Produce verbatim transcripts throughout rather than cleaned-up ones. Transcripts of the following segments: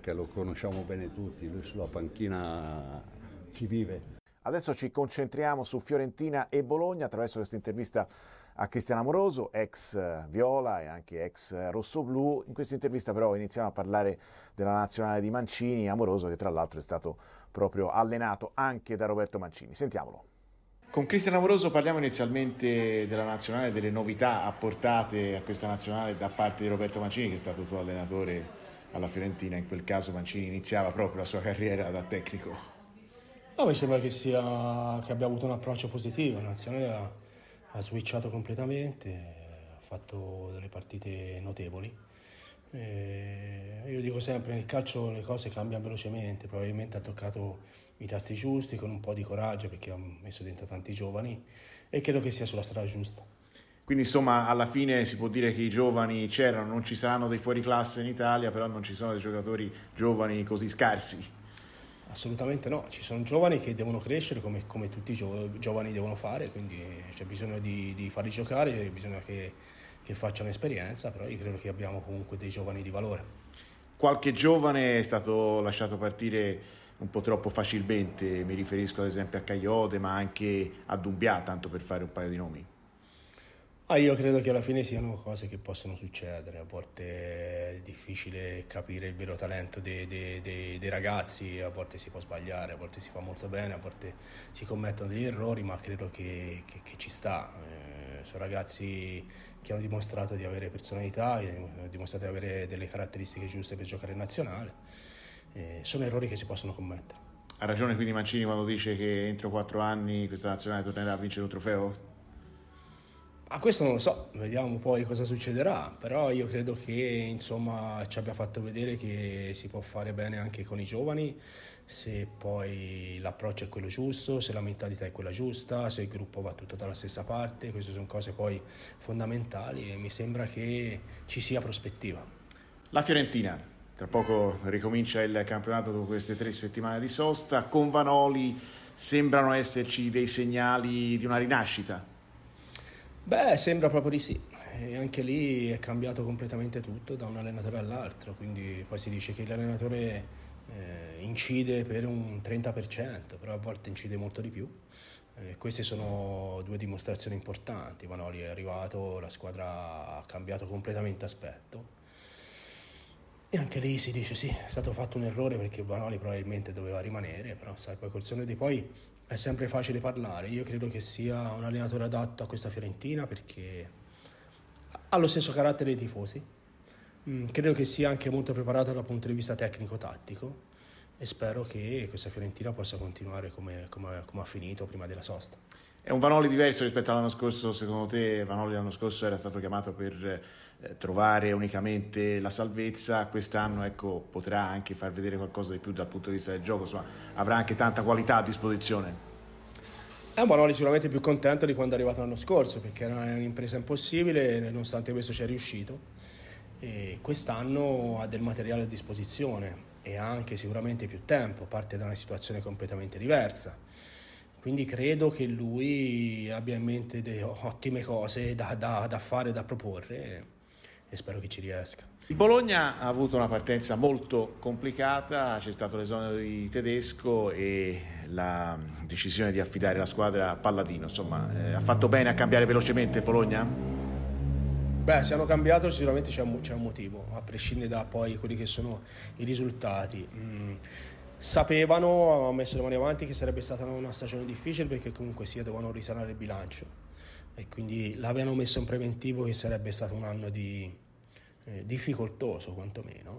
perché lo conosciamo bene tutti, lui sulla panchina ci vive. Adesso ci concentriamo su Fiorentina e Bologna attraverso questa intervista a Cristian Amoroso, ex Viola e anche ex rossoblù. In questa intervista però iniziamo a parlare della nazionale di Mancini, Amoroso che tra l'altro è stato proprio allenato anche da Roberto Mancini. Sentiamolo. Con Cristian Amoroso parliamo inizialmente della nazionale, delle novità apportate a questa nazionale da parte di Roberto Mancini, che è stato tuo allenatore alla Fiorentina. In quel caso Mancini iniziava proprio la sua carriera da tecnico. No, mi sembra che, sia, che abbia avuto un approccio positivo. La nazionale ha, ha switchato completamente, ha fatto delle partite notevoli. E io dico sempre, nel calcio le cose cambiano velocemente, probabilmente ha toccato i tasti giusti con un po' di coraggio perché ha messo dentro tanti giovani e credo che sia sulla strada giusta. Quindi insomma alla fine si può dire che i giovani c'erano, non ci saranno dei fuoriclasse in Italia, però non ci sono dei giocatori giovani così scarsi. Assolutamente no, ci sono giovani che devono crescere come, come tutti i gio- giovani devono fare, quindi c'è bisogno di, di farli giocare, bisogna che, che facciano esperienza, però io credo che abbiamo comunque dei giovani di valore. Qualche giovane è stato lasciato partire un po' troppo facilmente, mi riferisco ad esempio a Kayode ma anche a Doumbia, tanto per fare un paio di nomi. Ah, io credo che alla fine siano cose che possono succedere, a volte è difficile capire il vero talento dei, dei, dei, dei ragazzi, a volte si può sbagliare, a volte si fa molto bene, a volte si commettono degli errori, ma credo che, che, che ci sta. Eh, sono ragazzi che hanno dimostrato di avere personalità, hanno dimostrato di avere delle caratteristiche giuste per giocare in nazionale, eh, sono errori che si possono commettere. Ha ragione quindi Mancini quando dice che entro quattro anni questa nazionale tornerà a vincere un trofeo? A questo non lo so, vediamo poi cosa succederà, però io credo che insomma ci abbia fatto vedere che si può fare bene anche con i giovani se poi l'approccio è quello giusto, se la mentalità è quella giusta, se il gruppo va tutto dalla stessa parte. Queste sono cose poi fondamentali e mi sembra che ci sia prospettiva. La Fiorentina, tra poco ricomincia il campionato dopo queste tre settimane di sosta, con Vanoli sembrano esserci dei segnali di una rinascita. Beh, sembra proprio di sì, e anche lì è cambiato completamente tutto da un allenatore all'altro, quindi poi si dice che l'allenatore eh, incide per un trenta per cento, però a volte incide molto di più. Eh, queste sono due dimostrazioni importanti. Vanoli è arrivato, la squadra ha cambiato completamente aspetto e anche lì si dice sì, è stato fatto un errore perché Vanoli probabilmente doveva rimanere, però sai, poi col senno di poi è sempre facile parlare. Io credo che sia un allenatore adatto a questa Fiorentina perché ha lo stesso carattere dei tifosi. Mm, credo che sia anche molto preparato dal punto di vista tecnico-tattico e spero che questa Fiorentina possa continuare come, come, come ha finito prima della sosta. È un Vanoli diverso rispetto all'anno scorso? Secondo te Vanoli l'anno scorso era stato chiamato per eh, trovare unicamente la salvezza, quest'anno ecco, potrà anche far vedere qualcosa di più dal punto di vista del gioco, insomma avrà anche tanta qualità a disposizione? È un Vanoli sicuramente più contento di quando è arrivato l'anno scorso perché era un'impresa impossibile, nonostante questo ci è riuscito e quest'anno ha del materiale a disposizione e ha anche sicuramente più tempo, parte da una situazione completamente diversa. Quindi credo che lui abbia in mente delle ottime cose da, da, da fare, da proporre e spero che ci riesca. Il Bologna ha avuto una partenza molto complicata, c'è stato l'esonero di Tedesco e la decisione di affidare la squadra a Palladino. Insomma, eh, ha fatto bene a cambiare velocemente il Bologna? Beh, se hanno cambiato sicuramente c'è un, c'è un motivo, a prescindere da poi quelli che sono i risultati. Mm. Sapevano, hanno messo le mani avanti, che sarebbe stata una stagione difficile perché comunque sia dovevano risanare il bilancio e quindi l'avevano messo in preventivo che sarebbe stato un anno di, eh, difficoltoso quantomeno.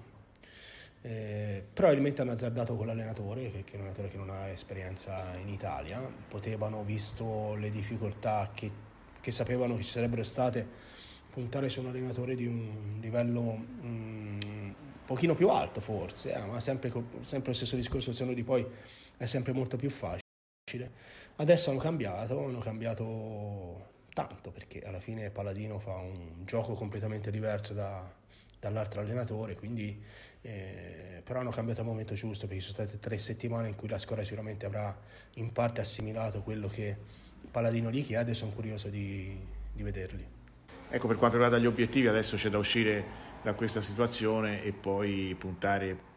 Eh, probabilmente hanno azzardato con l'allenatore perché è un allenatore che non ha esperienza in Italia. Potevano, visto le difficoltà che, che sapevano che ci sarebbero state, puntare su un allenatore di un livello un pochino più alto forse, eh, ma sempre, sempre lo stesso discorso, il senno di poi è sempre molto più facile. Adesso hanno cambiato, hanno cambiato tanto perché alla fine Palladino fa un gioco completamente diverso da, dall'altro allenatore, quindi eh, però hanno cambiato al momento giusto perché sono state tre settimane in cui la squadra sicuramente avrà in parte assimilato quello che Palladino gli chiede e sono curioso di, di vederli. Ecco, per quanto riguarda gli obiettivi adesso c'è da uscire da questa situazione e poi puntare